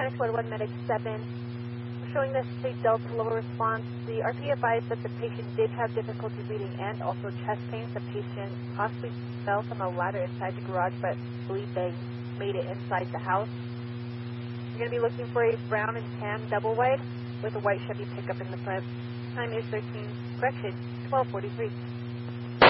County Squad 1 Medic 7. We're showing this state Delta lower response. The RP advised that the patient did have difficulty breathing and also chest pains. The patient possibly fell from a ladder inside the garage, but believe they made it inside the house. You're going to be looking for a brown and tan double wide with a white Chevy pickup in the front. Time is 12:43.